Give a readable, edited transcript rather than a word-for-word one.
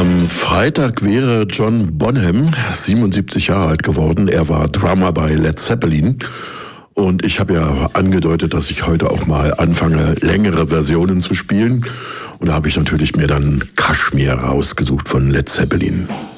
Am Freitag wäre John Bonham 77 Jahre alt geworden. Er war Drummer bei Led Zeppelin. Und ich habe ja angedeutet, dass ich heute auch mal anfange, längere Versionen zu spielen. Und da habe ich natürlich mir dann Kashmir rausgesucht von Led Zeppelin.